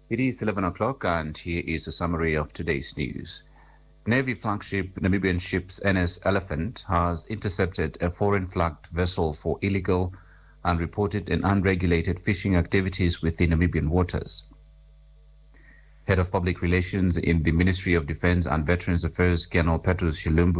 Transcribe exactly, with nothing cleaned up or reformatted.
It is eleven o'clock, and here is a summary of today's news. Navy flagship Namibian ship N S Elephant has intercepted a foreign flagged vessel for illegal, unreported, and unregulated fishing activities within Namibian waters. Head of Public Relations in the Ministry of Defense and Veterans Affairs, Colonel Petrus Shilumbu,